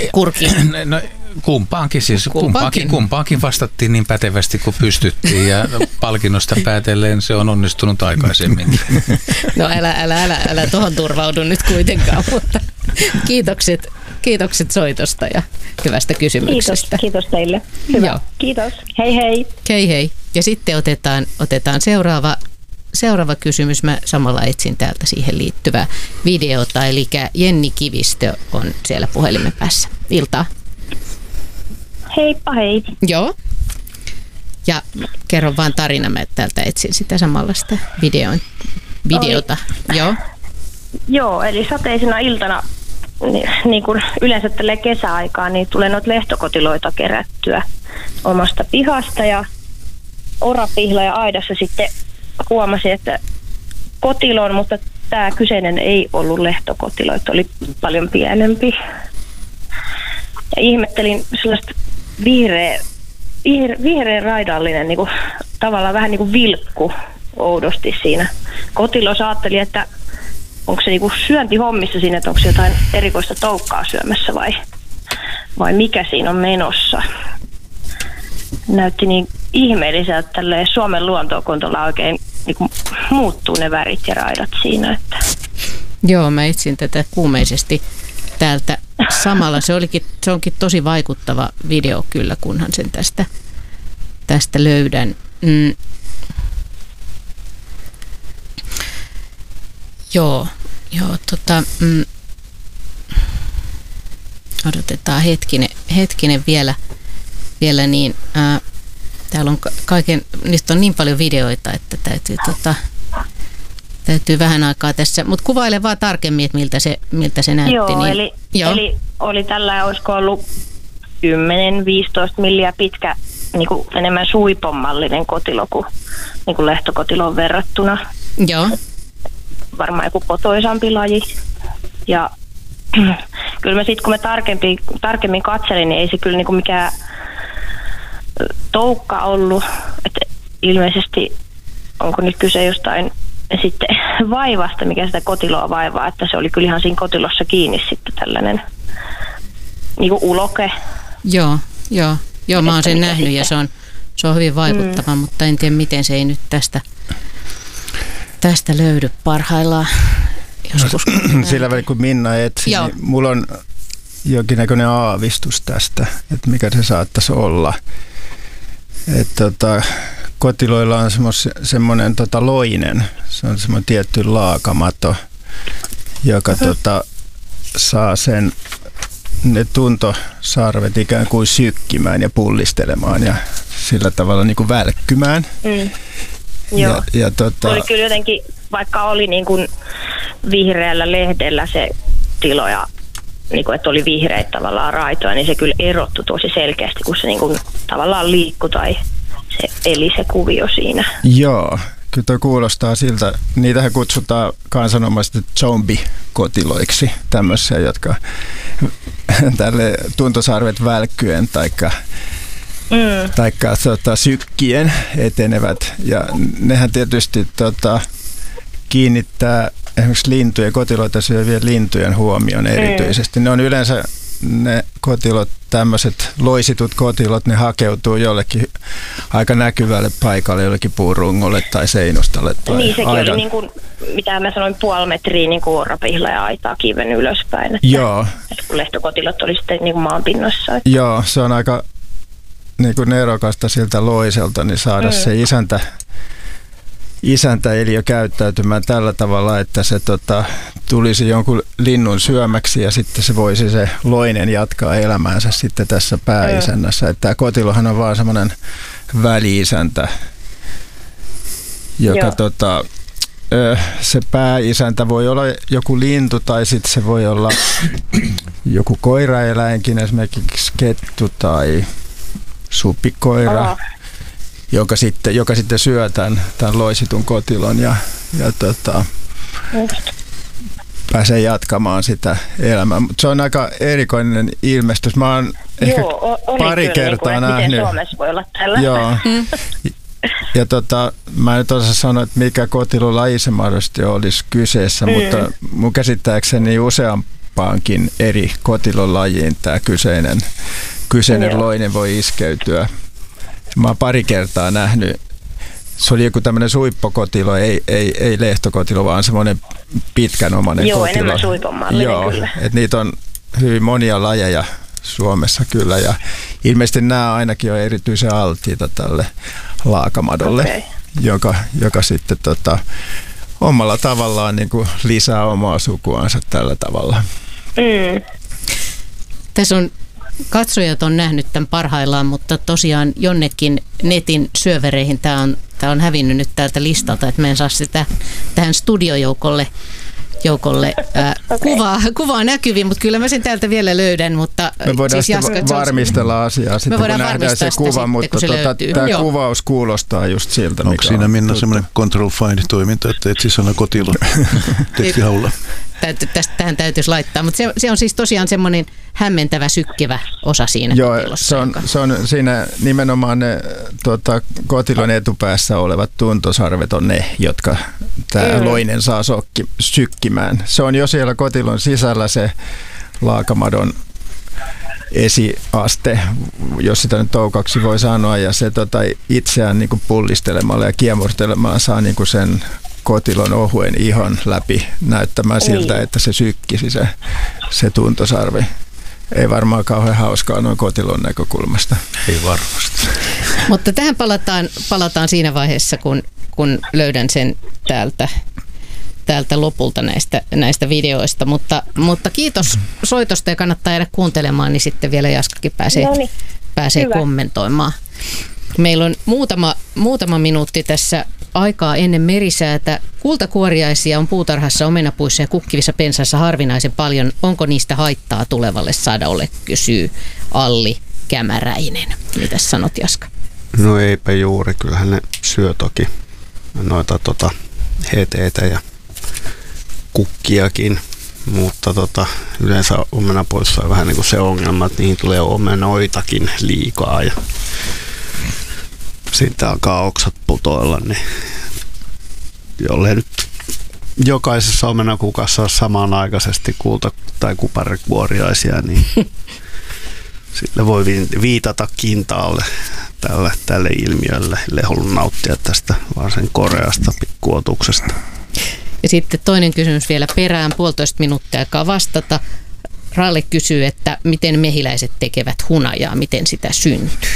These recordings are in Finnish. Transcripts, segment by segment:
kurkin? No, kumpaankin siis. Kumpaankin vastattiin niin pätevästi kuin pystyttiin ja palkinnosta päätellen se on onnistunut aikaisemmin. No älä tuohon turvaudu nyt kuitenkaan, mutta kiitokset soitosta ja hyvästä kysymyksestä. Kiitos teille. Hyvä. Joo. Kiitos. Hei hei. Hei. Ja sitten otetaan seuraava kysymys. Mä samalla etsin täältä siihen liittyvää videota. Eli Jenni Kivistö on siellä puhelimen päässä. Iltaa. Heippa hei. Joo. Ja kerro vaan tarina, mä täältä etsin sitä samanlaista videota. Joo, eli sateisena iltana, niin kuin yleensä tälle kesäaikaan, niin tulee noita lehtokotiloita kerättyä omasta pihasta ja orapihla ja aidassa sitten huomasin, että kotilon, mutta tämä kyseinen ei ollut lehtokotilo, että oli paljon pienempi. Ja ihmettelin sellaista vihreä raidallinen, niin kuin, tavallaan vähän niin kuin vilkku oudosti siinä. Kotilossa ajattelin, että onko se niin kuin syöntihommissa siinä, että onko se jotain erikoista toukkaa syömässä vai mikä siinä on menossa. Näytti niin ihmeelliseltä, että Suomen luontokontolla oikein niin kuin muuttuu ne värit ja raidat siinä. Että. Joo, mä etsin tätä kuumeisesti täältä samalla. Se onkin tosi vaikuttava video kyllä, kunhan sen tästä löydän. Joo, odotetaan hetkinen vielä niin. Täällä on niistä on niin paljon videoita, että täytyy vähän aikaa tässä, mutta kuvaile vaan tarkemmin, että miltä se näytti. Joo, niin, eli oli tällä, olisiko ollut 10-15 milliä pitkä, niin kuin enemmän suipommallinen kotilo kuin, niin kuin lehtokotiloon verrattuna. Joo. Varmaan joku kotoisampi laji. Ja kyllä mä sitten, kun mä tarkemmin katselin, niin ei se kyllä niin kuin mikään toukka ollut. Että ilmeisesti onko nyt kyse jostain sitten vaivasta, mikä sitä kotiloa vaivaa, että se oli kyllä ihan siinä kotilossa kiinni sitten tällainen niin kuin uloke. Joo, mä oon sen nähnyt ja se on hyvin vaikuttava, mutta en tiedä miten se ei nyt tästä löydy parhaillaan. Joskus, sillä välin kun Minna etsi, niin mulla on jonkinnäköinen aavistus tästä, että mikä se saattaisi olla. Että kotiloilla on semmoinen loinen, se on semmoinen tietty laakamato, joka saa ne tuntosarvet ikään kuin sykkimään ja pullistelemaan ja sillä tavalla niin kuin välkkymään. Joo, oli kyllä jotenkin, vaikka oli niin kuin vihreällä lehdellä se tilo ja niin kuin, että oli vihreitä tavallaan raitoja, niin se kyllä erottui tosi selkeästi, kun se niin kuin tavallaan liikkui tai se eli se kuvio siinä. Joo, kyllä tuo kuulostaa siltä. Niitähän kutsutaan kansanomaisesti zombikotiloiksi, tämmöisiä, jotka tälle tuntosarvet välkkyen taikka sykkien etenevät. Ja nehän tietysti kiinnittää esimerkiksi lintujen, kotiloita syövien lintujen huomioon erityisesti. Ne on yleensä ne kotilot, tämmöiset loisitut kotilot, ne hakeutuu jollekin aika näkyvälle paikalle, jollekin puurungolle tai seinustalle. Tai niin, sekin oli niin kuin, mitä mä sanoin, 0,5 metriä niin kuin orapihla ja aitaa kiven ylöspäin. Että, joo. Että kun lehtokotilot oli sitten niin kuin maanpinnassa. Että. Joo, se on aika niin kuin nerokasta siltä loiselta, niin saada se isäntäeliö käyttäytymään tällä tavalla, että se tulisi jonkun linnun syömäksi ja sitten se voisi se loinen jatkaa elämäänsä sitten tässä pääisännässä. Että tämä kotilohan on vaan semmoinen väli-isäntä, joka se pääisäntä voi olla joku lintu tai sitten se voi olla joku koiraeläinkin, esimerkiksi kettu tai supikoira. Joka sitten syö tämän loisitun kotilon ja pääsee jatkamaan sitä elämää. Mutta se on aika erikoinen ilmestys. Mä oon ehkä pari kertaa nähnyt. Miten Suomessa voi olla tällä? Joo. Ja mä en nyt osaa sanoa, että mikä kotilolaji se mahdollisesti olisi kyseessä, mutta mun käsittääkseni useampaa useampaankin eri kotilolajiin tämä kyseinen loinen voi iskeytyä. Mä oon pari kertaa nähnyt, se oli joku tämmöinen suippokotilo, ei lehtokotilo, vaan semmoinen pitkänomainen kotilo. Joo, enemmän suiponmallinen kyllä. Että niitä on hyvin monia lajeja Suomessa kyllä, ja ilmeisesti nämä ainakin on erityisen alttiita tälle laakamadolle, joka sitten omalla tavallaan niin kuin lisää omaa sukuansa tällä tavalla. Tässä on katsojat on nähnyt tämän parhaillaan, mutta tosiaan jonnekin netin syövereihin tämä on hävinnyt nyt täältä listalta, että me en saa sitä tähän studiojoukolle kuvaa näkyviin, mutta kyllä mä sen täältä vielä löydän. Mutta me voidaan siis varmistella asiaa sitten, kun nähdään se kuva, mutta tämä kuvaus kuulostaa just siltä. Onko siinä Minna semmoinen control find-toiminta, että etsi sana kotilo tekstihaulla? Tähän täytyisi laittaa, mutta se on siis tosiaan semmoinen hämmentävä, sykkivä osa siinä kotilossa. Se on siinä nimenomaan ne kotilon etupäässä olevat tuntosarvet on ne, jotka tämä loinen saa sykkimään. Se on jo siellä kotilon sisällä se laakamadon esiaste, jos sitä nyt toukaksi voi sanoa, ja se itseään niin kuin pullistelemalla ja kiemurtelemalla saa niin kuin sen kotilon ohuen ihon läpi näyttämään siltä, että se sykkisi se tuntosarvi. Ei varmaan kauhean hauskaa noin kotilon näkökulmasta. Ei varmasti. Mutta tähän palataan siinä vaiheessa, kun löydän sen täältä lopulta näistä videoista. Mutta kiitos soitosta ja kannattaa jäädä kuuntelemaan, niin sitten vielä Jaskakin pääsee kommentoimaan. Meillä on muutama minuutti tässä aikaa ennen merisäätä. Kultakuoriaisia on puutarhassa, omenapuissa ja kukkivissa pensaissa harvinaisen paljon. Onko niistä haittaa tulevalle sadalle, kysyy Alli Kämäräinen. Mitäs sanot, Jaska? No eipä juuri, kyllähän ne syö toki noita heteitä ja kukkiakin, mutta yleensä omenapuissa on vähän niin kuin se ongelma, että niihin tulee omenoitakin liikaa ja sitten alkaa oksat putoilla, niin jollei nyt jokaisessa omenakukassa ole samanaikaisesti kulta- tai kuparikuoriaisia, niin sille voi viitata kintaalle tälle ilmiölle. Ei halua nauttia tästä vaan sen koreasta pikkuotuksesta. Ja sitten toinen kysymys vielä perään, 1,5 minuuttia aikaa vastata. Ralle kysyy, että miten mehiläiset tekevät hunajaa, miten sitä syntyy?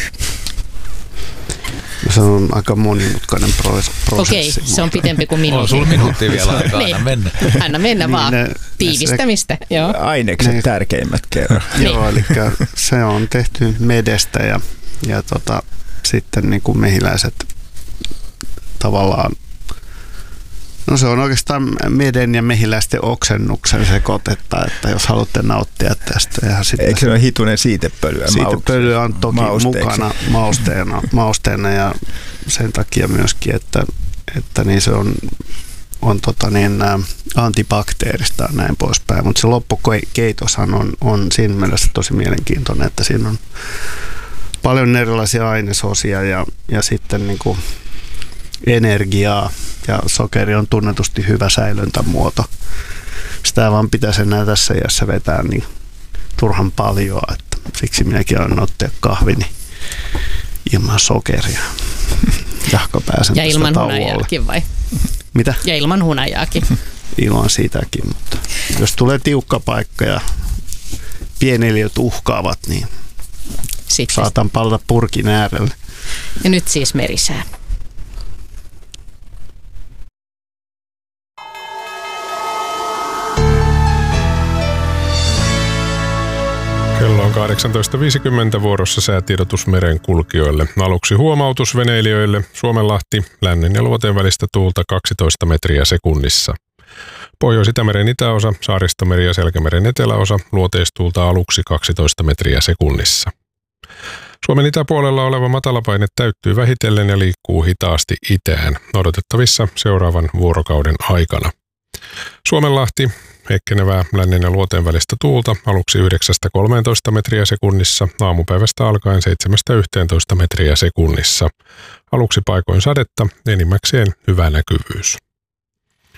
Se on aika monimutkainen prosessi. Okei, se on pitempi kuin minuutti. On sulla minuutti vielä aikaa, anna mennä. Anna mennä vaan, tiivistämistä. Ainekset tärkeimmät kerran. Joo, eli se on tehty medestä ja sitten niin kuin mehiläiset tavallaan, no se on oikeastaan meden ja mehiläisten oksennuksen sekoitetta, että jos haluatte nauttia tästä. Ja sitten eikö se ole hitunen siitepölyä? Siitepölyä on toki mukana mausteena ja sen takia myöskin, että niin se on antibakteerista ja näin poispäin. Mutta se loppukeitoshan on siinä mielessä tosi mielenkiintoinen, että siinä on paljon erilaisia ainesosia ja sitten niin kuin energiaa, ja sokeri on tunnetusti hyvä säilöntämuoto. Sitä vaan pitäisi enää tässä iässä vetää niin turhan paljon, että siksi minäkin olen ottaa kahvini ilman sokeria. Jahka pääsen ja ilman tauolle. Hunajaakin vai? Mitä? Ja ilman hunajaakin. Ilman sitäkin, mutta jos tulee tiukka paikka ja pieneliöt uhkaavat, niin sitten saatan palata purkin äärelle. Ja nyt siis merisää. Kello on 18.50 vuorossa säätiedotus merenkulkijoille. Aluksi huomautus veneilijöille. Suomenlahti, lännen ja luoteen välistä tuulta 12 metriä sekunnissa. Pohjois-Itämeren itäosa, Saaristomeri ja Selkämeren eteläosa, luoteistuulta aluksi 12 metriä sekunnissa. Suomen itäpuolella oleva matalapaine täyttyy vähitellen ja liikkuu hitaasti itään, odotettavissa seuraavan vuorokauden aikana. Suomenlahti, heikkenevää lännen ja luoteen välistä tuulta aluksi 9-13 metriä sekunnissa, aamupäivästä alkaen 7-11 metriä sekunnissa. Aluksi paikoin sadetta, enimmäkseen hyvä näkyvyys.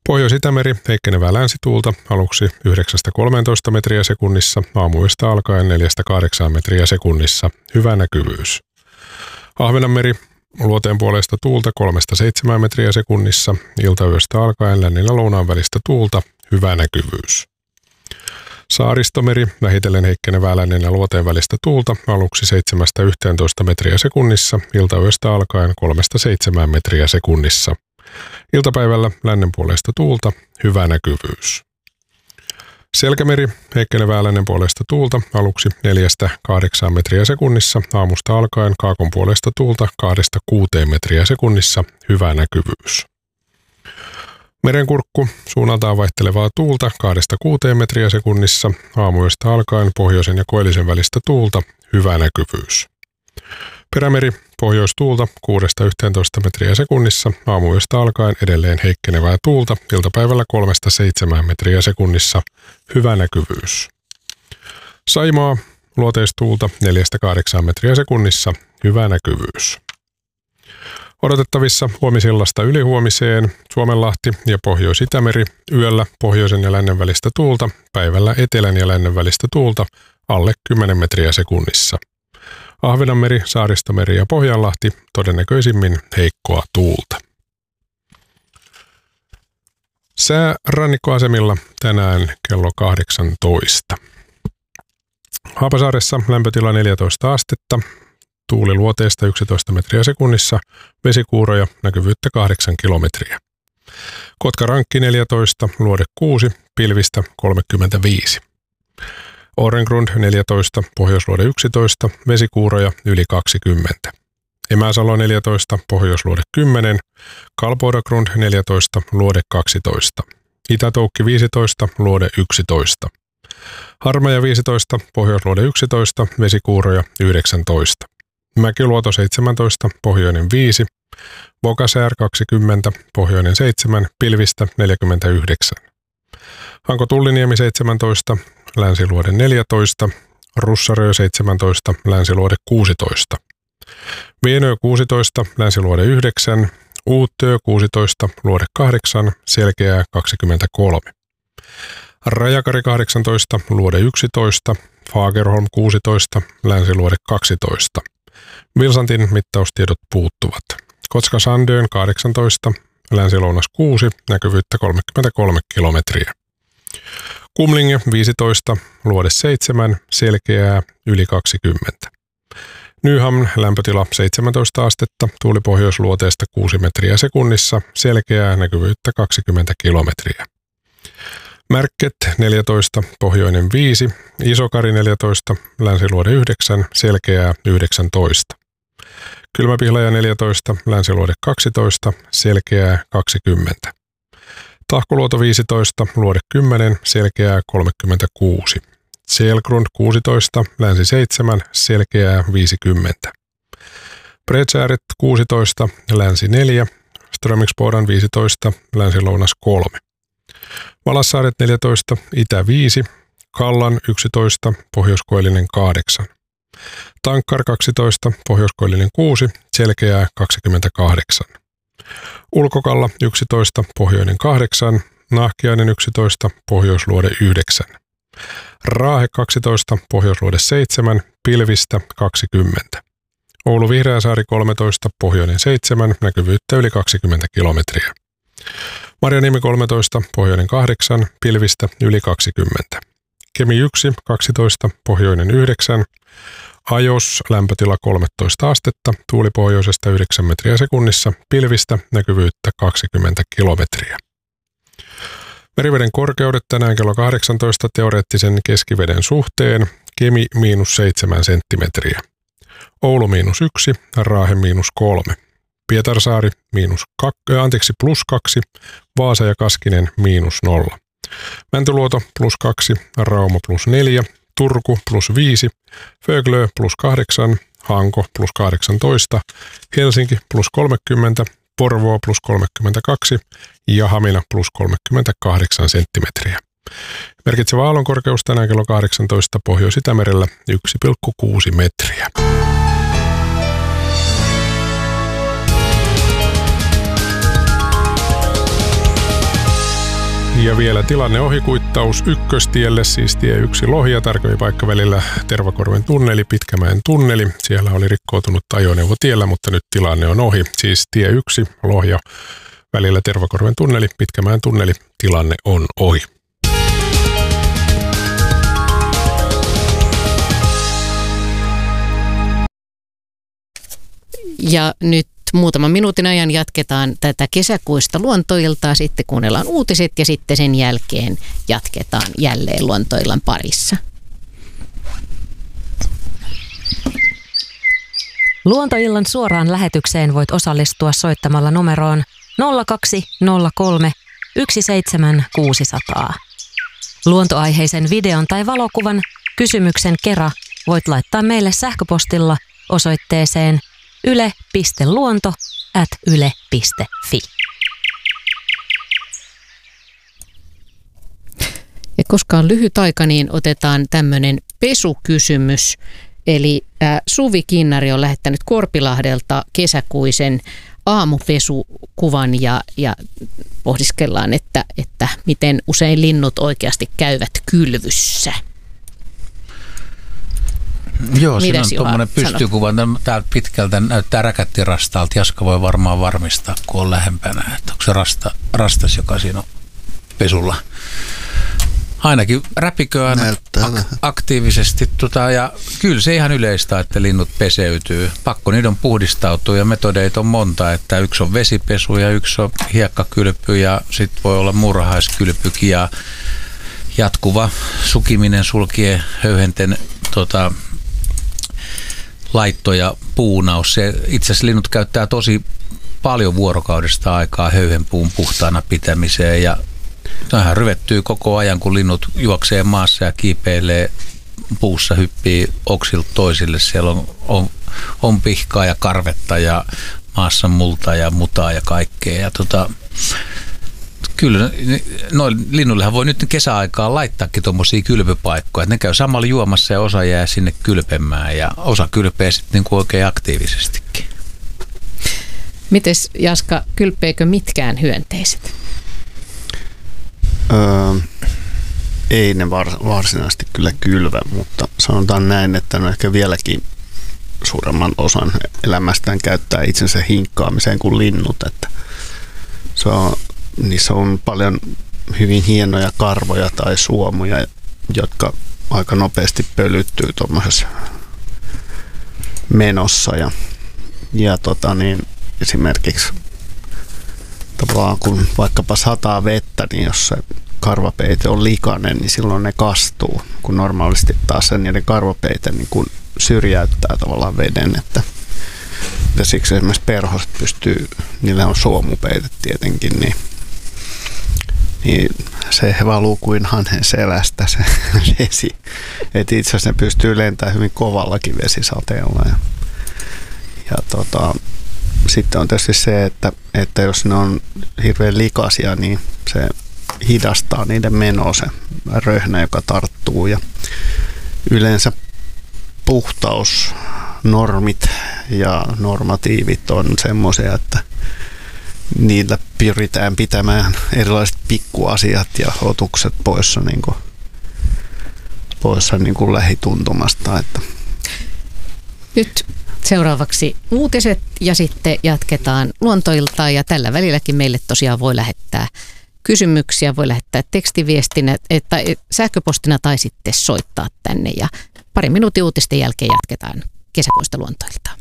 Pohjois-Itämeri heikkenevää länsituulta aluksi 9-13 metriä sekunnissa, aamuyöstä alkaen 4-8 metriä sekunnissa, hyvä näkyvyys. Ahvenanmeri luoteen puolesta tuulta 3-7 metriä sekunnissa, iltayöstä alkaen lännen ja lounaan välistä tuulta, hyvä näkyvyys. Saaristomeri vähitellen heikkenevää lännen ja luoteen välistä tuulta aluksi 7-11 metriä sekunnissa, iltayöstä alkaen 3-7 metriä sekunnissa. Iltapäivällä lännen puolesta tuulta, hyvä näkyvyys. Selkämeri heikkenevää lännen puolesta tuulta aluksi 4-8 metriä sekunnissa, aamusta alkaen kaakon puolesta tuulta 2-6 metriä sekunnissa, hyvä näkyvyys. Merenkurkku suunnaltaan vaihtelevaa tuulta 2-6 metriä sekunnissa, aamuyöstä alkaen pohjoisen ja koillisen välistä tuulta, hyvä näkyvyys. Perämeri pohjoistuulta 6-11 metriä sekunnissa, aamuyöstä alkaen edelleen heikkenevää tuulta, iltapäivällä 3-7 metriä sekunnissa, hyvä näkyvyys. Saimaa luoteistuulta 4-8 metriä sekunnissa, hyvä näkyvyys. Odotettavissa huomisillasta ylihuomiseen Suomenlahti ja Pohjois-Itämeri, yöllä pohjoisen ja lännen välistä tuulta, päivällä etelän ja lännen välistä tuulta alle 10 metriä sekunnissa. Ahvenanmeri, Saaristomeri ja Pohjanlahti todennäköisimmin heikkoa tuulta. Sää rannikkoasemilla tänään kello 18. Haapasaaressa lämpötila 14 astetta, tuuli luoteesta 11 metriä sekunnissa, vesikuuroja, näkyvyyttä 8 kilometriä. Kotkarankki 14, luode 6, pilvistä 35. Årengrund 14, pohjoisluode 11, vesikuuroja yli 20. Emäsalo 14, pohjoisluode 10, Kalpoidagrund 14, luode 12. Itätoukki 15, luode 11. Harmaja 15, pohjoisluode 11, vesikuuroja 19. Mäkiluoto 17, pohjoinen 5. Bokasäär 20, pohjoinen 7, pilvistä 49. Hanko Tulliniemi 17, länsiluode 14, Russarö 17, länsiluode 16. Vienö 16, länsiluode 9, Uuttöö 16, luode 8, Selkeää 23. Rajakari 18, luode 11, Fagerholm 16, länsiluode 12. Vilsantin mittaustiedot puuttuvat. Kotka Sandön 18, länsilounas 6, näkyvyyttä 33 kilometriä. Kumlinge 15, luode 7, Selkeää yli 20. Nyhamn lämpötila 17 astetta, tuuli pohjoisluoteesta 6 metriä sekunnissa, Selkeää näkyvyyttä 20 kilometriä. Märket 14, pohjoinen 5, Isokari 14, länsiluode 9, Selkeää 19. Kylmäpihlaja 14, länsiluode 12, Selkeää 20. Tahkoluoto 15, luode 10, Selkeää 36. Selgrund 16, länsi 7, Selkeää 50. Bredsääret 16, länsi 4, Strömingsbodan 15, länsilounas 3. Valassaaret 14, itä 5, Kallan 11, pohjoiskoillinen 8. Tankkar 12, pohjoiskoillinen 6, Selkeää 28. Ulkokalla 11, pohjoinen 8, Nahkiainen 11, pohjoisluode 9. Raahe 12, pohjoisluode 7, pilvistä 20. Oulu Vihreäsaari 13, pohjoinen 7, näkyvyyttä yli 20 kilometriä. Marjaniemi 13, pohjoinen 8, pilvistä yli 20. Kemi 1, 12, pohjoinen 9. Ajos lämpötila 13 astetta, tuuli pohjoisesta 9 metriä sekunnissa, pilvistä näkyvyyttä 20 kilometriä. Meriveden korkeudet tänään kello 18 teoreettisen keskiveden suhteen, Kemi -7 senttimetriä. Oulu -1, Raahe -3. Pietarsaari +2, Vaasa ja Kaskinen -0. Mäntyluoto +2, Rauma +4, Turku +5, Föglö +8, Hanko +18, Helsinki +30, Porvoo +32 ja Hamina +38 senttimetriä. Merkitsevä aallonkorkeus tänään kello 18 Pohjois-Itämerellä 1,6 metriä. Ja vielä tilanne ohikuittaus Ykköstielle, siis tie 1 Lohja, tarkemmin paikka välillä Tervakorven tunneli, Pitkämäen tunneli. Siellä oli rikkoutunut ajoneuvo tiellä, mutta nyt tilanne on ohi. Siis tie 1 Lohja, välillä Tervakorven tunneli, Pitkämäen tunneli, tilanne on ohi. Ja nyt muutaman minuutin ajan jatketaan tätä kesäkuista luontoiltaa, sitten kuunnellaan uutiset ja sitten sen jälkeen jatketaan jälleen luontoillan parissa. Luontoillan suoraan lähetykseen voit osallistua soittamalla numeroon 0203 17600. Luontoaiheisen videon tai valokuvan kysymyksen kera voit laittaa meille sähköpostilla osoitteeseen yle.luonto@yle.fi. Ja koska on lyhyt aika, niin otetaan tämmöinen pesukysymys. Eli Suvi Kinnari on lähettänyt Korpilahdelta kesäkuisen aamupesukuvan ja pohdiskellaan, että miten usein linnut oikeasti käyvät kylvyssä. Joo, siinä on tuommoinen pystykuva. Täältä pitkältä näyttää räkättirastaalta. Jaska voi varmaan varmistaa, kun on lähempänä, että onko se rastas, joka siinä on pesulla. Ainakin räpiköä aktiivisesti. Ja kyllä se ihan yleistä, että linnut peseytyy. Pakko niiden puhdistautua ja metodeita on monta. Että yksi on vesipesu ja yksi on hiekkakylpy ja sitten voi olla muurahaiskylpykin ja jatkuva sukiminen sulkien höyhenten laitto ja puunaus. Itse asiassa linnut käyttää tosi paljon vuorokaudesta aikaa höyhenpuun puhtaana pitämiseen ja tämähän ryvettyy koko ajan, kun linnut juoksee maassa ja kiipeilee puussa, hyppii oksilta toisille. Siellä on pihkaa ja karvetta ja maassa multaa ja mutaa ja kaikkea. Ja kyllä, linnullehan voi nyt kesäaikaan laittaakin tuommoisia kylpypaikkoja. Ne käy samalla juomassa ja osa jää sinne kylpemään ja osa kylpee sitten niin kuin oikein aktiivisestikin. Mites Jaska, kylpeekö mitkään hyönteiset? Ei ne varsinaisesti kyllä kylvä, mutta sanotaan näin, että ne ehkä vieläkin suuremman osan elämästään käyttää itsensä hinkkaamiseen kuin linnut. Että niissä on paljon hyvin hienoja karvoja tai suomuja, jotka aika nopeasti pölyttyy tuommoisessa menossa. Ja esimerkiksi tavallaan kun vaikkapa sataa vettä, niin jos se karvapeite on likainen, niin silloin ne kastuu, kun normaalisti taas niiden karvapeite niin kun syrjäyttää tavallaan veden. Ja siksi esimerkiksi perhoset niillä on suomupeite tietenkin, niin se valuu kuin hanhen selästä se vesi. Et itse asiassa ne pystyy lentämään hyvin kovallakin vesisateella. Sitten on tietysti se, että jos ne on hirveän likaisia, niin se hidastaa niiden menoa, se röhnä, joka tarttuu. Ja yleensä puhtausnormit ja normatiivit on semmoisia, että niillä pyritään pitämään erilaiset pikkuasiat ja otukset poissa lähituntumasta. Että. Nyt seuraavaksi uutiset ja sitten jatketaan luontoiltaa ja tällä välilläkin meille tosiaan voi lähettää kysymyksiä, voi lähettää tekstiviestinä tai sähköpostina tai sitten soittaa tänne ja parin minuutin uutisten jälkeen jatketaan kesäkuista luontoiltaa.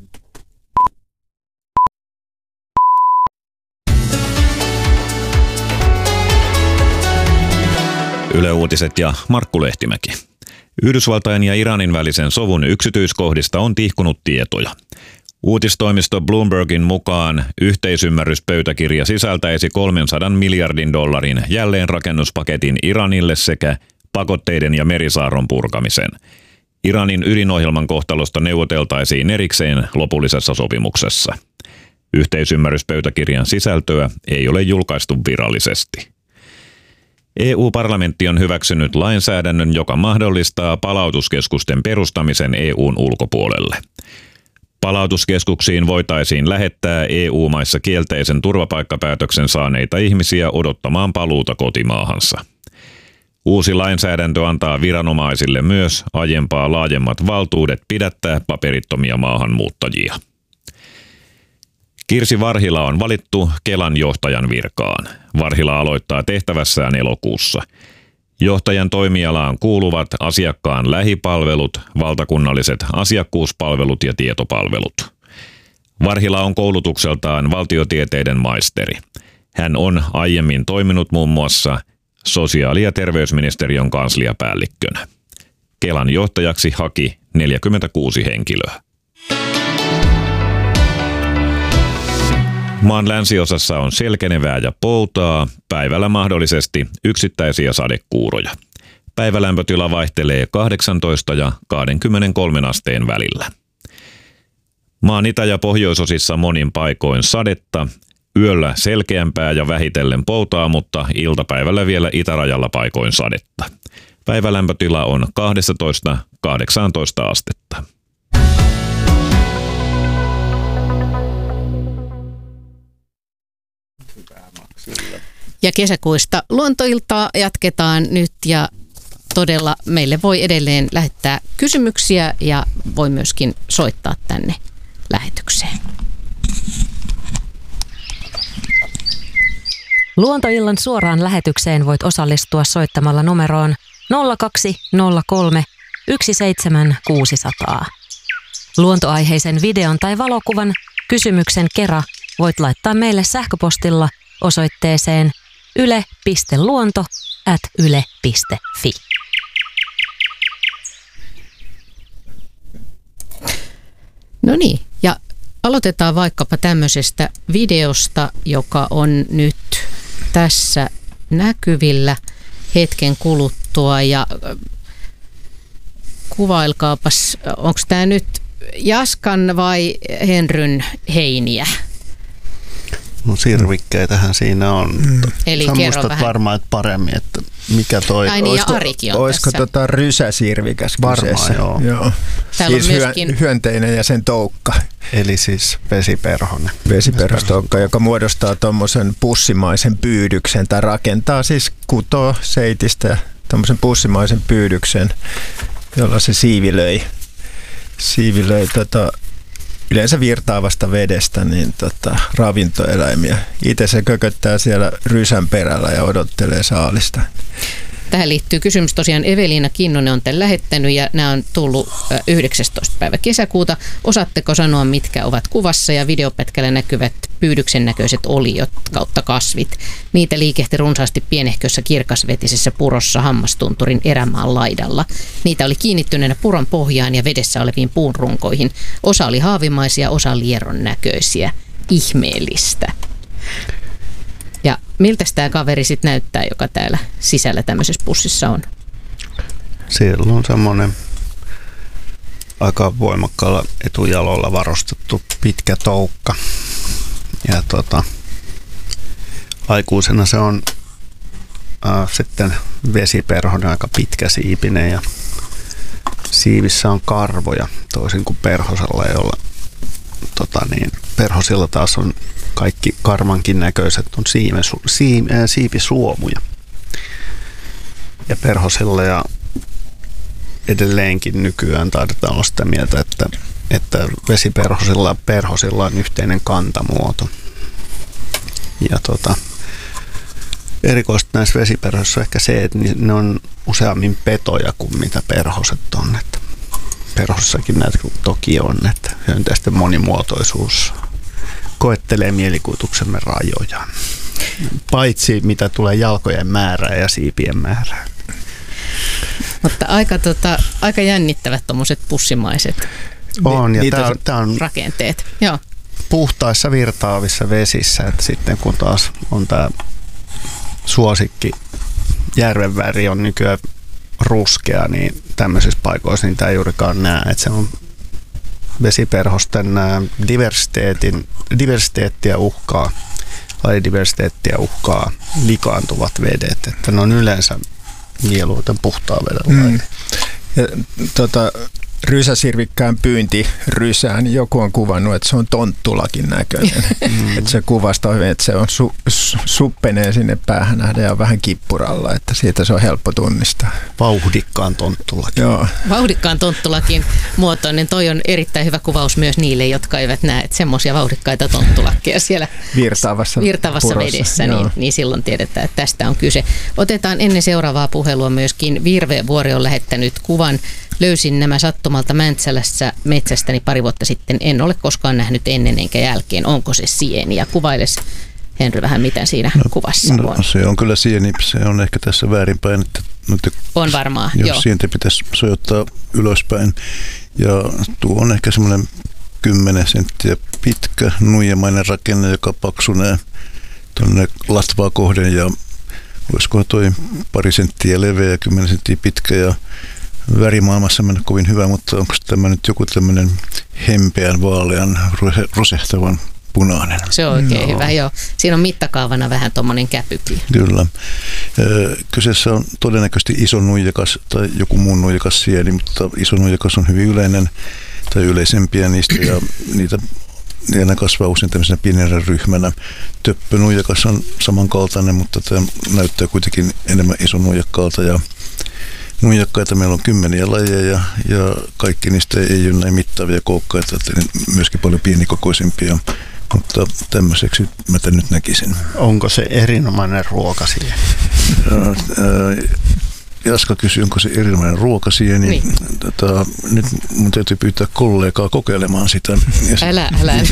Yle Uutiset ja Markku Lehtimäki. Yhdysvaltain ja Iranin välisen sovun yksityiskohdista on tihkunut tietoja. Uutistoimisto Bloombergin mukaan yhteisymmärryspöytäkirja sisältäisi $300 miljardin jälleenrakennuspaketin Iranille sekä pakotteiden ja merisaarron purkamisen. Iranin ydinohjelman kohtalosta neuvoteltaisiin erikseen lopullisessa sopimuksessa. Yhteisymmärryspöytäkirjan sisältöä ei ole julkaistu virallisesti. EU-parlamentti on hyväksynyt lainsäädännön, joka mahdollistaa palautuskeskusten perustamisen EUn ulkopuolelle. Palautuskeskuksiin voitaisiin lähettää EU-maissa kielteisen turvapaikkapäätöksen saaneita ihmisiä odottamaan paluuta kotimaahansa. Uusi lainsäädäntö antaa viranomaisille myös aiempaa laajemmat valtuudet pidättää paperittomia maahanmuuttajia. Kirsi Varhila on valittu Kelan johtajan virkaan. Varhila aloittaa tehtävässään elokuussa. Johtajan toimialaan kuuluvat asiakkaan lähipalvelut, valtakunnalliset asiakkuuspalvelut ja tietopalvelut. Varhila on koulutukseltaan valtiotieteiden maisteri. Hän on aiemmin toiminut muun muassa sosiaali- ja terveysministeriön kansliapäällikkönä. Kelan johtajaksi haki 46 henkilöä. Maan länsiosassa on selkenevää ja poutaa, päivällä mahdollisesti yksittäisiä sadekuuroja. Päivälämpötila vaihtelee 18 ja 23 asteen välillä. Maan itä- ja pohjoisosissa monin paikoin sadetta, yöllä selkeämpää ja vähitellen poutaa, mutta iltapäivällä vielä itärajalla paikoin sadetta. Päivälämpötila on 12–18 astetta. Ja kesäkuista luontoiltaa jatketaan nyt ja todella meille voi edelleen lähettää kysymyksiä ja voi myöskin soittaa tänne lähetykseen. Luontoillan suoraan lähetykseen voit osallistua soittamalla numeroon 0203 17600. Luontoaiheisen videon tai valokuvan kysymyksen kera voit laittaa meille sähköpostilla osoitteeseen yle.luonto@yle.fi. No niin, ja aloitetaan vaikkapa tämmöisestä videosta, joka on nyt tässä näkyvillä hetken kuluttua. Ja kuvailkaapas, onko tämä nyt Jaskan vai Henryn heiniä? No sirvikkeitähän siinä on. Eli sä muistat vähän varmaan paremmin, että mikä toi... Ai niin, ja Arikin on olisiko tässä. rysäsirvikäs kyseessä? Varmaan, joo. Täällä Siis on myöskin hyönteinen ja sen toukka. Eli siis vesiperhonen. Vesiperhostoukka, joka muodostaa tuommoisen pussimaisen pyydyksen tai rakentaa siis kutoo seitistä tuommoisen pussimaisen pyydyksen, jolla se siivilöi yleensä virtaavasta vedestä niin ravintoeläimiä. Itse se kököttää siellä rysän perällä ja odottelee saalista. Tähän liittyy kysymys tosiaan. Eveliina Kinnunen on tämän lähettänyt ja nämä on tullut 19. päivä kesäkuuta. Osaatteko sanoa, mitkä ovat kuvassa ja videopätkällä näkyvät pyydyksen näköiset oliot kautta kasvit? Niitä liikehti runsaasti pienehkössä kirkasvetisessä purossa Hammastunturin erämaan laidalla. Niitä oli kiinnittyneenä puron pohjaan ja vedessä oleviin puunrunkoihin. Osa oli haavimaisia, osa lieron näköisiä. Ihmeellistä. Ja miltä tämä kaveri sitten näyttää, joka täällä sisällä tämmöisessä pussissa on? Siellä on semmoinen aika voimakkaalla etujalolla varustettu pitkä toukka. Ja aikuisena se on sitten vesiperhonen, aika pitkäsiipinen ja siivissä on karvoja toisin kuin perhosella, jolla perhosilla taas on kaikki karmankin näköiset on siipisuomuja. Ja perhosilla ja edelleenkin nykyään taidetaan olla sitä mieltä, että vesiperhosilla ja perhosilla on yhteinen kantamuoto. Ja erikoista näissä vesiperhosissa on ehkä se, että ne on useammin petoja kuin mitä perhoset on. Että perhossakin näitä toki on, että hyönteisten monimuotoisuus koettelee mielikuvituksemme rajoja. Paitsi mitä tulee jalkojen määrään ja siipien määrään. Mutta aika jännittävät tuommoiset pussimaiset on, ja tämä on rakenteet. Joo. Puhtaissa virtaavissa vesissä, että sitten kun taas on tämä suosikki järven väri on nykyään ruskea, niin tämmöisissä paikoissa niitä ei juurikaan näe, että se on vesiperhosten lajidiversiteettiä uhkaa likaantuvat vedet, että ne on yleensä mieluiten puhtaan veden laji. rysäsirvikkään pyyntirysää, niin joku on kuvannut, että se on tonttulakin näköinen. Että se kuvastaa hyvin, että se on suppenee sinne päähän nähdä ja vähän kippuralla, että siitä se on helppo tunnistaa. Vauhdikkaan tonttulakin. Joo. Vauhdikkaan tonttulakin muotoinen. Toi on erittäin hyvä kuvaus myös niille, jotka eivät näe, että semmoisia vauhdikkaita tonttulakkeja siellä virtaavassa vedessä, niin silloin tiedetään, että tästä on kyse. Otetaan ennen seuraavaa puhelua myöskin Virve-vuori on lähettänyt kuvan. Löysin nämä sattumalta Mäntsälässä metsästäni pari vuotta sitten. En ole koskaan nähnyt ennen enkä jälkeen. Onko se sieni? Ja kuvailes, Henry, vähän mitä siinä kuvassa on. Se on kyllä sieni. Se on ehkä tässä väärinpäin. Että on varmaan, jos sientä pitäisi sojottaa ylöspäin. Ja tuo on ehkä semmoinen 10 senttiä pitkä, nuijamainen rakenne, joka paksunee tuonne latvaa kohden. Ja olisiko toi 2 senttiä leveä ja 10 senttiä pitkä ja värimaailmassa mennä kovin hyvä, mutta onko tämä nyt joku tämmöinen hempeän, vaalean, rosehtavan punainen? Se on oikein hyvä, joo. Siinä on mittakaavana vähän tuommoinen käpykin. Kyllä. Kyseessä on todennäköisesti iso nuijakas tai joku muu nuijakas sieni, mutta iso nuijakas on hyvin yleinen tai yleisempiä niistä ja ne kasvaa usein tämmöisenä pienenä ryhmänä. Töppönuijakas on samankaltainen, mutta tämä näyttää kuitenkin enemmän isonuijakkaalta ja nuijakkaita meillä on 10 lajeja ja kaikki niistä ei ole näin mittavia koukkaita, että myöskin paljon pienikokoisempia, mutta tämmöiseksi mä tämän nyt näkisin. Onko se erinomainen ruokasieni? Jaska kysyi, onko se erinomainen ruokasieni. Niin. Nyt mun täytyy pyytää kollegaa kokeilemaan sitä. Älä.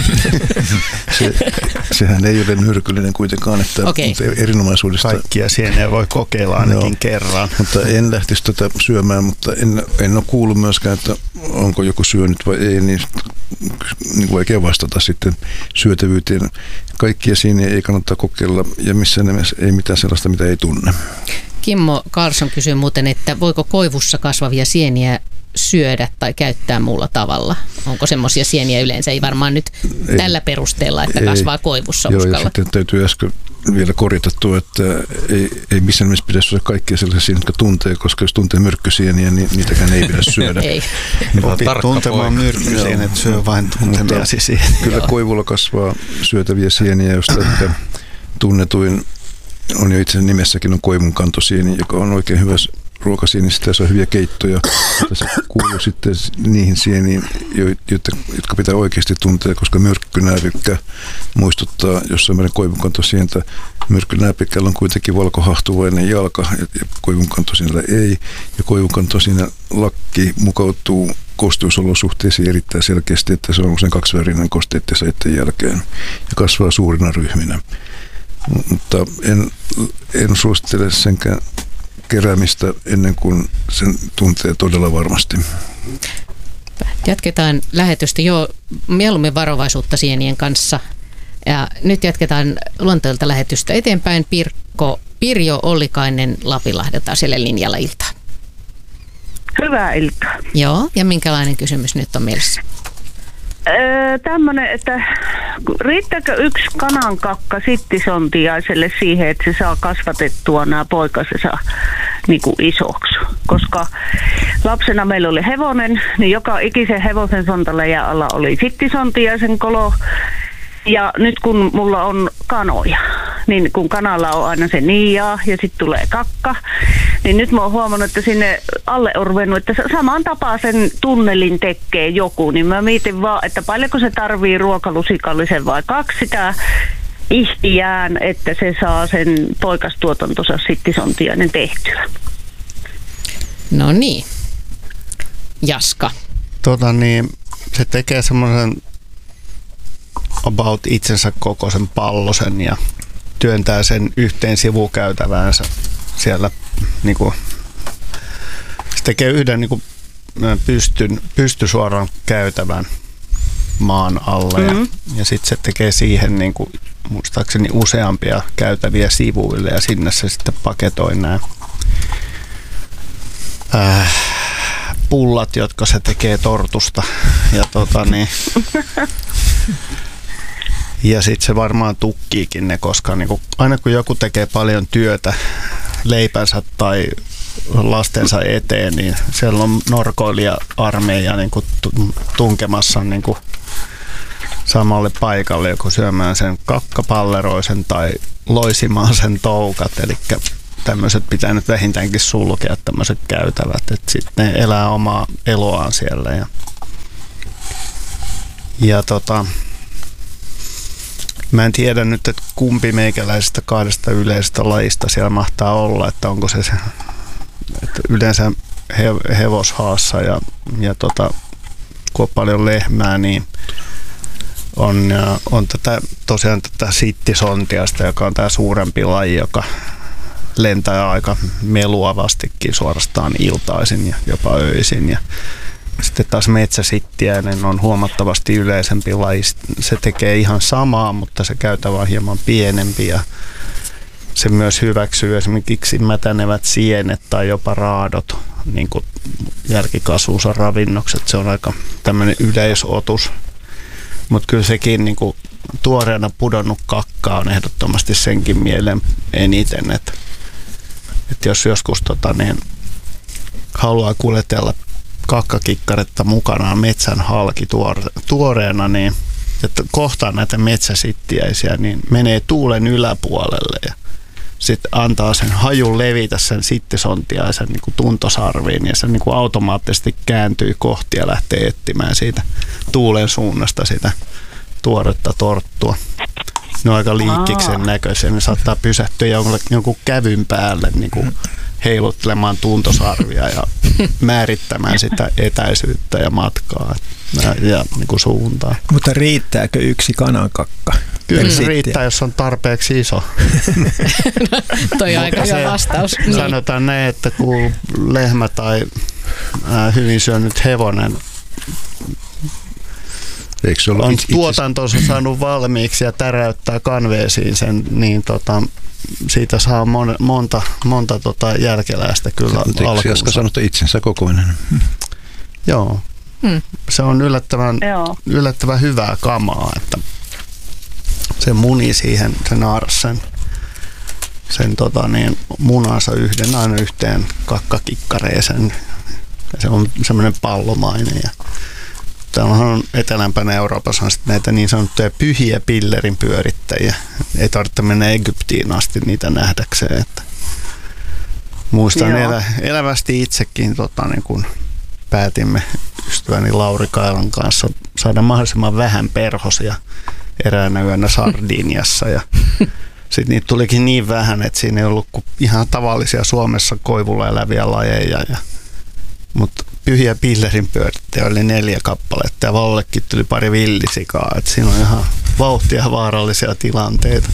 Sehän ei ole myrkyllinen kuitenkaan, että erinomaisuudesta. Kaikkia sieniä voi kokeilla ainakin kerran. Mutta en lähtisi tätä syömään, mutta en ole kuullut myöskään, että onko joku syönyt vai ei, niin vaikea vastata sitten syötävyyteen. Kaikkia sieniä ei kannata kokeilla ja missään nimessä ei mitään sellaista, mitä ei tunne. Kimmo Karlsson kysyy muuten, että voiko koivussa kasvavia sieniä syödä tai käyttää muulla tavalla? Onko semmoisia sieniä yleensä? Ei varmaan nyt tällä perusteella, että kasvaa koivussa uskalla. Ja sitten täytyy äsken vielä korjata tuo, että ei missään nimessä pidä syödä kaikkia sellaisia sieniä, jotka tuntee, koska jos tuntee myrkkysieniä, niin niitäkään ei pidä syödä. Ei. Tuntemaan myrkkysienet syö vain tuntemiasi sieniä. Kyllä koivulla kasvaa syötäviä sieniä, josta ehkä tunnetuin on jo itse nimessäkin on koivunkantosieni, joka on oikein hyvä ruokasienistä ja se on hyviä keittoja. Se kuuluu sitten niihin sieniin, jotka pitää oikeasti tuntea, koska myrkkynääpikkä muistuttaa jossain meidän koivunkantosientä. Myrkkynääpikkällä on kuitenkin valkohahtuvainen jalka ja koivunkantosienellä ei. Ja koivunkantosienän lakki mukautuu kosteusolosuhteisiin erittäin selkeästi, että se on usein 2-värinen kosteiden ja säitten jälkeen ja kasvaa suurina ryhminä. Mutta en suosittele senkään keräämistä ennen kuin sen tuntee todella varmasti. Jatketaan lähetystä jo mieluummin varovaisuutta sienien kanssa. Ja nyt jatketaan luonteelta lähetystä eteenpäin. Pirjo Ollikainen Lapinlahdelta siellä linjalla iltaa. Hyvää iltaa. Joo, ja minkälainen kysymys nyt on mielessä? Tämmöinen, että riittääkö yksi kanankakka sittisontiaiselle siihen, että se saa kasvatettua nämä poikasensa niin kuin isoksi? Koska lapsena meillä oli hevonen, niin joka ikisen hevosen sontaläjän alla oli sittisontiaisen kolo. Ja nyt kun mulla on kanoja, niin kun kanalla on aina se niijaa ja sitten tulee kakka, niin nyt mä oon huomannut, että sinne alle on ruvennut, että saman tapaa sen tunnelin tekee joku, niin mä mietin vaan, että paljonko se tarvii ruokalusikallisen vai 2 sitä ihtiään, että se saa sen poikastuotantonsa sittisontiainen tehtyä. No niin. Jaska. Se tekee semmoisen about itsensä kokoisen pallosen ja työntää sen yhteen sivukäytäväänsä siellä niinku, se tekee yhden niinku pystysuoran käytävän maan alle ja sitten se tekee siihen niinku, muistaakseni useampia käytäviä sivuille ja sinne se sitten paketoi nämä pullat, jotka se tekee tortusta ja ja sitten se varmaan tukkiikin ne, koska niinku, aina kun joku tekee paljon työtä leipänsä tai lastensa eteen, niin siellä on norkoilija-armeija niin kuin tunkemassa niin kuin samalle paikalle, joko syömään sen kakkapalleroisen tai loisimaan sen toukat, eli tämmöiset pitää nyt vähintäänkin sulkea, tämmöiset käytävät, että sitten ne elää omaa eloaan siellä. Ja mä en tiedä nyt, että kumpi meikäläisistä 2 yleisestä lajista siellä mahtaa olla, että onko se että yleensä hevoshaassa ja kun on paljon lehmää, niin on tosiaan tätä sittisontiasta, joka on tämä suurempi laji, joka lentää aika meluavastikin suorastaan iltaisin ja jopa öisin. Ja sitten taas metsäsittiäinen on huomattavasti yleisempi laji. Se tekee ihan samaa, mutta se käytävä on hieman pienempi ja se myös hyväksyy esimerkiksi mätänevät sienet tai jopa raadot, niin kuin jälkikasvuunsa ravinnokset. Se on aika tämmöinen yleisotus. Mutta kyllä sekin niin kuin tuoreena pudonnut kakka on ehdottomasti senkin mieleen eniten, että jos joskus niin haluaa kuljetella kakkakikkaretta mukanaan metsän halki tuoreena, niin että kohtaa näitä metsäsittiäisiä, niin menee tuulen yläpuolelle ja sitten antaa sen hajun levitä sen sittisontiaisen niin kuin tuntosarviin ja se niin kuin automaattisesti kääntyy kohti ja lähtee etsimään siitä tuulen suunnasta sitä tuoretta torttua. Ne on aika liikkiksen näköisiä, ne saattaa pysähtyä jonkun kävyn päälle niin kuin heiluttelemaan tuntosarvia ja määrittämään sitä etäisyyttä ja matkaa ja niin kuin suuntaa. Mutta riittääkö yksi kanankakka? Kyllä riittää, jos on tarpeeksi iso. Toi on aika hyvä vastaus. Sanotaan näin, että kun lehmä tai hyvin syönyt hevonen on tuotantonsa saanut valmiiksi ja täräyttää kanveesiin sen, niin siitä saa monta jälkeläistä kyllä alkuunsa. Jaska sanoi, että itsensä kokoinen. Joo. Se on yllättävän hyvää kamaa, että se muni siihen, se naaras sen munansa aina yhteen kakkakikkareeseen. Se on semmoinen pallomainen. Ja täällä on etelämpänä Euroopassa on näitä niin sanottuja pyhiä pillerin pyörittäjiä. Ei tarvitse mennä Egyptiin asti niitä nähdäkseen. Että muistan elävästi itsekin, niin kun päätimme ystäväni Lauri Kailan kanssa saada mahdollisimman vähän perhosia eräänä yönä Sardiniassa. Ja sitten niitä tulikin niin vähän, että siinä ei ollut kuin ihan tavallisia Suomessa koivulla eläviä lajeja. Mutta pyhiä pillerin pyörittäjiä oli 4 kappaletta ja Vallollekin tuli pari villisikaa. Et siinä on ihan vauhtia ja vaarallisia tilanteita.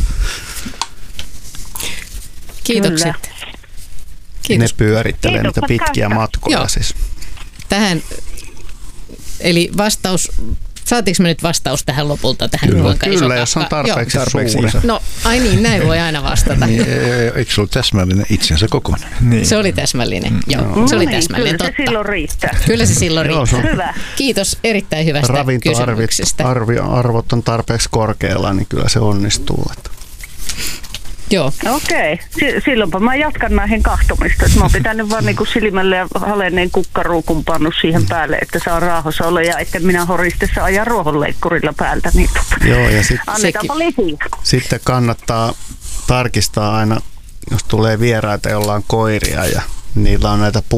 Kiitokset. Kiitos. Ne pyörittelee niitä pitkiä matkoja. Joo. Siis. Tähän, eli vastaus, saatiinko me nyt vastaus tähän lopulta? Tähän Kyllä, jos on tarpeeksi suuri. No, ai niin, näin voi aina vastata. Niin, eikö se ollut täsmällinen itsensä kokoinen? Niin. Se oli täsmällinen, joo. Se oli täsmällinen, kyllä se silloin riittää. Kyllä se silloin riittää. Hyvä. Kiitos erittäin hyvästä kysymyksestä. Ravintoarvot on tarpeeksi korkealla, niin kyllä se onnistuu. Joo. Okei. Silloinpa mä jatkan näihin kahtomista. Mä oon pitänyt vaan niinku silmälle ja halenneen kukkaruukun pannut siihen päälle, että saa raahossa olla ja että minä horistessa ajan ruohonleikkurilla päältä. Niin joo, ja annetaanpa lisiä. Sitten kannattaa tarkistaa aina, jos tulee vieraita, jolla on koiria ja niillä on näitä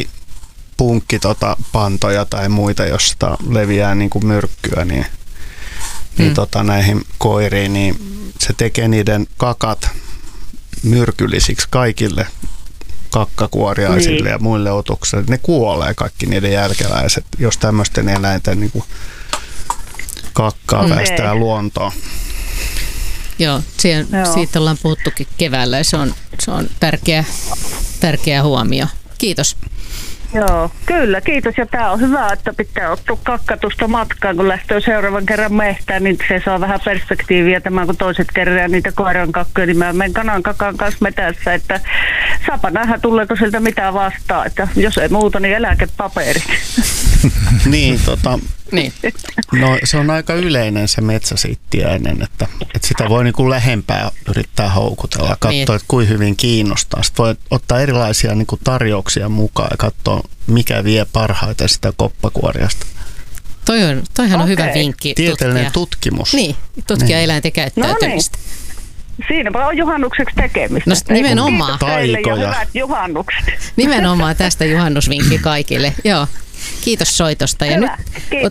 pantoja tai muita, josta leviää niin kuin myrkkyä, niin näihin koiriin, niin se tekee niiden kakat myrkyllisiksi kaikille kakkakuoriaisille ja muille otuksille. Ne kuolee kaikki niiden jälkeläiset, jos tämmöisten eläinten niin kuin kakkaa päästää luontoon. Joo, siitä ollaan puhuttukin keväällä ja se on tärkeä huomio. Kiitos. Joo, kyllä, kiitos. Ja tämä on hyvä, että pitää ottaa kakkatusta matkaan, kun lähtee seuraavan kerran mehtään, niin se saa vähän perspektiiviä tämän, kun toiset kerran niitä koiran kakkoja, niin mä menen kanan kakan kanssa metässä, että saapa nähdä, tuleeko sieltä mitään vastaan, että jos ei muuta, niin eläkepaperit. Niin, niin. No se on aika yleinen se metsäsittiäinen, että sitä voi niin kuin lähempää yrittää houkutella ja katsoa, niin. Että kuinka hyvin kiinnostaa. Sitten voi ottaa erilaisia niin kuin tarjouksia mukaan ja katsoa, mikä vie parhaiten sitä koppakuoriasta. Toihan on hyvä vinkki. Tieteellinen tutkimus. Niin, tutkia eläinten käyttäytymistä. No niin. Siinäpä on juhannukseksi tekemistä. No nimenomaan. Taikoja. Ja hyvät juhannukset. Nimenomaan tästä juhannusvinkki kaikille. Joo. Kiitos soitosta. Ja hyvä. nyt